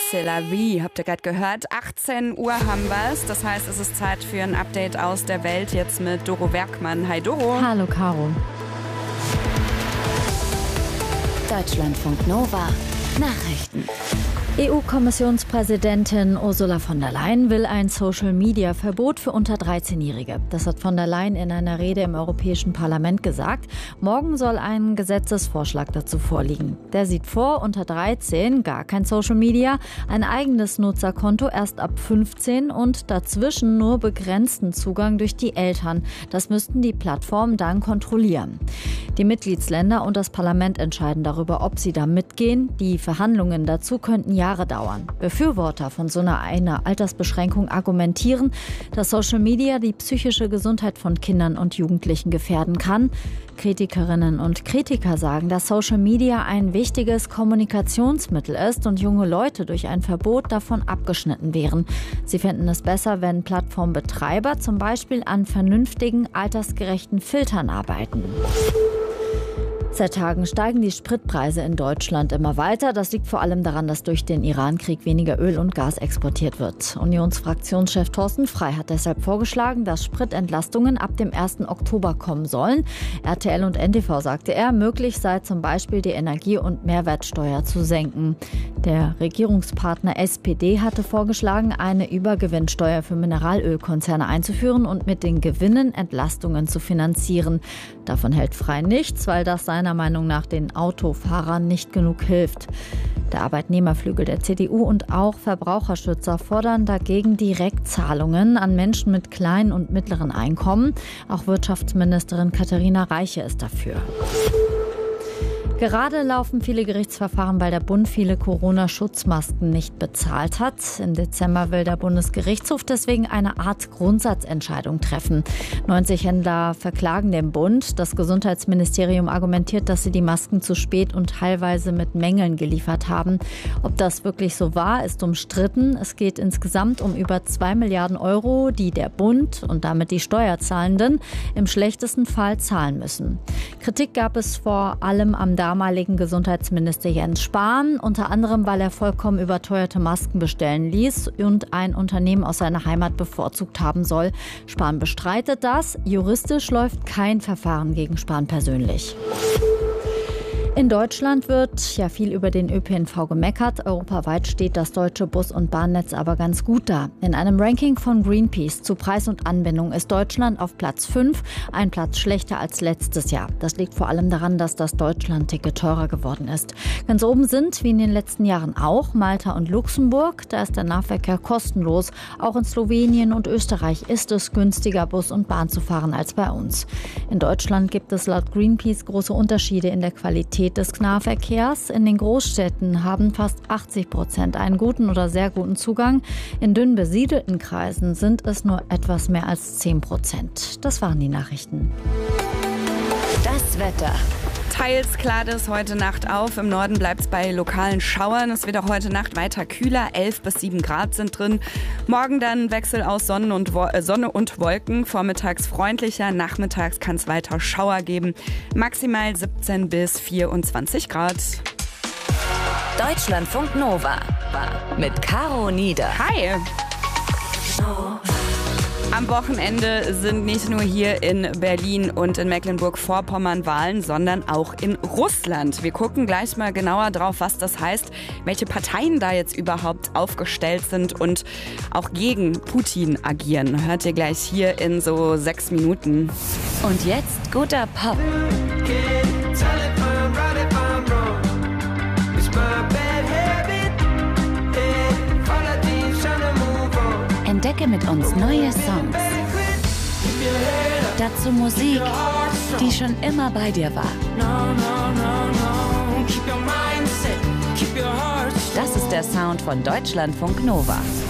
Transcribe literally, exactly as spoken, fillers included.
C'est la vie, habt ihr gerade gehört. achtzehn Uhr haben wir es. Das heißt, es ist Zeit für ein Update aus der Welt. Jetzt mit Doro Werkmann. Hi Doro. Hallo Caro. Deutschlandfunk Nova. Nachrichten. E U-Kommissionspräsidentin Ursula von der Leyen will ein Social-Media-Verbot für unter dreizehnjährige. Das hat von der Leyen in einer Rede im Europäischen Parlament gesagt. Morgen soll ein Gesetzesvorschlag dazu vorliegen. Der sieht vor, unter dreizehn gar kein Social-Media, ein eigenes Nutzerkonto erst ab fünfzehn und dazwischen nur begrenzten Zugang durch die Eltern. Das müssten die Plattformen dann kontrollieren. Die Mitgliedsländer und das Parlament entscheiden darüber, ob sie da mitgehen. Die Verhandlungen dazu könnten Jahre dauern. Befürworter von so einer, einer Altersbeschränkung argumentieren, dass Social Media die psychische Gesundheit von Kindern und Jugendlichen gefährden kann. Kritikerinnen und Kritiker sagen, dass Social Media ein wichtiges Kommunikationsmittel ist und junge Leute durch ein Verbot davon abgeschnitten wären. Sie fänden es besser, wenn Plattformbetreiber zum Beispiel an vernünftigen, altersgerechten Filtern arbeiten. Seit Tagen steigen die Spritpreise in Deutschland immer weiter. Das liegt vor allem daran, dass durch den Iran-Krieg weniger Öl und Gas exportiert wird. Unionsfraktionschef Thorsten Frey hat deshalb vorgeschlagen, dass Spritentlastungen ab dem ersten Oktober kommen sollen. R T L und N T V sagte er, möglich sei zum Beispiel die Energie- und Mehrwertsteuer zu senken. Der Regierungspartner S P D hatte vorgeschlagen, eine Übergewinnsteuer für Mineralölkonzerne einzuführen und mit den Gewinnen Entlastungen zu finanzieren. Davon hält Frey nichts, weil das seiner Meinung nach den Autofahrern nicht genug hilft. Der Arbeitnehmerflügel der C D U und auch Verbraucherschützer fordern dagegen Direktzahlungen an Menschen mit kleinen und mittleren Einkommen. Auch Wirtschaftsministerin Katharina Reiche ist dafür. Gerade laufen viele Gerichtsverfahren, weil der Bund viele Corona-Schutzmasken nicht bezahlt hat. Im Dezember will der Bundesgerichtshof deswegen eine Art Grundsatzentscheidung treffen. neunzig Händler verklagen den Bund. Das Gesundheitsministerium argumentiert, dass sie die Masken zu spät und teilweise mit Mängeln geliefert haben. Ob das wirklich so war, ist umstritten. Es geht insgesamt um über zwei Milliarden Euro, die der Bund und damit die Steuerzahlenden im schlechtesten Fall zahlen müssen. Kritik gab es vor allem am damaligen Gesundheitsminister Jens Spahn, unter anderem, weil er vollkommen überteuerte Masken bestellen ließ und ein Unternehmen aus seiner Heimat bevorzugt haben soll. Spahn bestreitet das. Juristisch läuft kein Verfahren gegen Spahn persönlich. In Deutschland wird ja viel über den Ö P N V gemeckert. Europaweit steht das deutsche Bus- und Bahnnetz aber ganz gut da. In einem Ranking von Greenpeace zu Preis und Anbindung ist Deutschland auf Platz fünf, ein Platz schlechter als letztes Jahr. Das liegt vor allem daran, dass das Deutschland-Ticket teurer geworden ist. Ganz oben sind, wie in den letzten Jahren auch, Malta und Luxemburg. Da ist der Nahverkehr kostenlos. Auch in Slowenien und Österreich ist es günstiger, Bus und Bahn zu fahren als bei uns. In Deutschland gibt es laut Greenpeace große Unterschiede in der Qualität des Nahverkehrs. In den Großstädten haben fast achtzig Prozent einen guten oder sehr guten Zugang. In dünn besiedelten Kreisen sind es nur etwas mehr als zehn Prozent. Das waren die Nachrichten. Das Wetter. Teils klart es heute Nacht auf. Im Norden bleibt es bei lokalen Schauern. Es wird auch heute Nacht weiter kühler. elf bis sieben Grad sind drin. Morgen dann Wechsel aus Sonne und, Wo- äh, Sonne und Wolken. Vormittags freundlicher. Nachmittags kann es weiter Schauer geben. Maximal siebzehn bis vierundzwanzig Grad. Deutschlandfunk Nova. Mit Caro Nieder. Hi! Am Wochenende sind nicht nur hier in Berlin und in Mecklenburg-Vorpommern Wahlen, sondern auch in Russland. Wir gucken gleich mal genauer drauf, was das heißt, welche Parteien da jetzt überhaupt aufgestellt sind und auch gegen Putin agieren. Hört ihr gleich hier in so sechs Minuten. Und jetzt guter Pop. Entdecke mit uns neue Songs. Dazu Musik, die schon immer bei dir war. Das ist der Sound von Deutschlandfunk Nova.